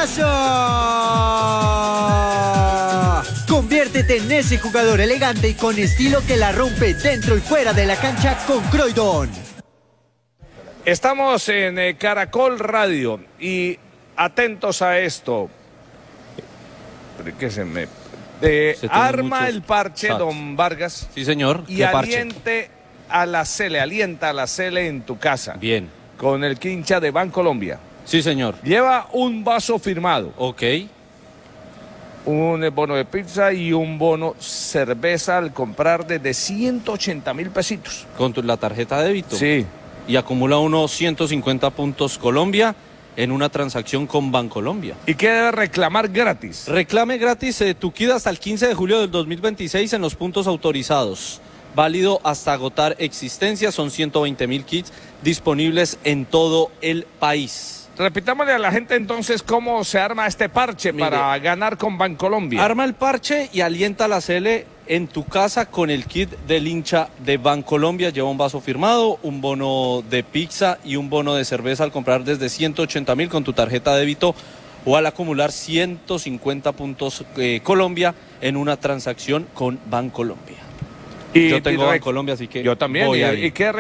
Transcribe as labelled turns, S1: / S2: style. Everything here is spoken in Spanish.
S1: ¡Golazo! Conviértete en ese jugador elegante y con estilo que la rompe dentro y fuera de la cancha con Croydon.
S2: Estamos en Caracol Radio y atentos a esto. ¿Qué se me... arma el parche, chats. Don Vargas.
S3: Sí, señor.
S2: Y alienta a la Cele en tu casa.
S3: Bien.
S2: Con el quincha de Bancolombia.
S3: Sí, señor.
S2: Lleva un vaso firmado.
S3: Ok.
S2: Un bono de pizza y un bono cerveza al comprar desde 180.000 pesitos.
S3: Con la tarjeta de débito.
S2: Sí.
S3: Y acumula unos 150 puntos Colombia en una transacción con Bancolombia.
S2: ¿Y qué debe reclamar gratis?
S3: Reclame gratis tu kit hasta el 15 de julio del 2026 en los puntos autorizados. Válido hasta agotar existencia. Son 120.000 kits disponibles en todo el país.
S2: Repitámosle a la gente entonces cómo se arma este parche. Mire, para ganar con Bancolombia.
S3: Arma el parche y alienta a la Cele en tu casa con el kit del hincha de Bancolombia. Lleva un vaso firmado, un bono de pizza y un bono de cerveza al comprar desde 180.000 con tu tarjeta de débito o al acumular 150 puntos Colombia en una transacción con Bancolombia. Yo tengo Bancolombia, así que
S2: yo también.
S3: Voy ahí.
S2: ¿Y qué